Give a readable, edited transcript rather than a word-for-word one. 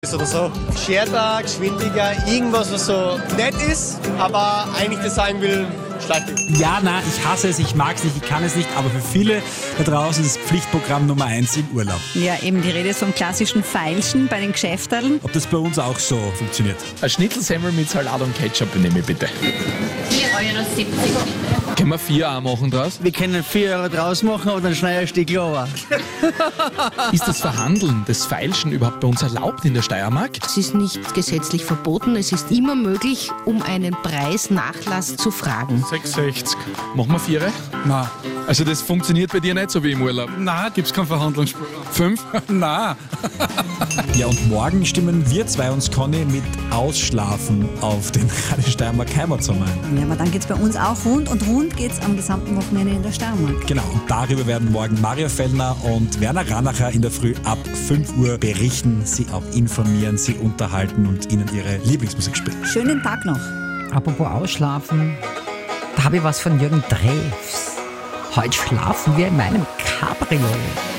Oder so. Scherter, geschwindiger, irgendwas, was so nett ist, aber eigentlich das sagen will, Schleife. Ja, nein, ich hasse es, ich mag es nicht, ich kann es nicht, aber für viele da draußen ist das Pflichtprogramm Nummer 1 im Urlaub. Ja, eben, die Rede ist vom klassischen Feilschen bei den Geschäfterln. Ob das bei uns auch so funktioniert? Ein Schnittelsemmel mit Salat und Ketchup nehme ich bitte. 4,70 €. Können wir 4 auch machen draus? Wir können 4 € draus machen, aber dann schneide ich ein Stück lower. Ist das Verhandeln, das Feilschen überhaupt bei uns erlaubt in der Steiermark? Es ist nicht gesetzlich verboten, es ist immer möglich, um einen Preisnachlass zu fragen. 6,60. Machen wir 4? Nein. Also das funktioniert bei dir nicht so wie im Urlaub? Nein, gibt's keinen Verhandlungsspielraum. 5? Nein. Ja, und morgen stimmen wir zwei uns, Conny, mit Ausschlafen auf den Radio Steiermark Heimatsommer ein. Ja, aber dann geht's bei uns auch rund und rund geht's am gesamten Wochenende in der Steiermark. Genau, und darüber werden morgen Mario Fellner und Werner Ranacher in der Früh ab 5 Uhr berichten, Sie auch informieren, Sie unterhalten und Ihnen Ihre Lieblingsmusik spielen. Schönen Tag noch. Apropos Ausschlafen, da habe ich was von Jürgen Drews. Heute schlafen wir in meinem Cabrio.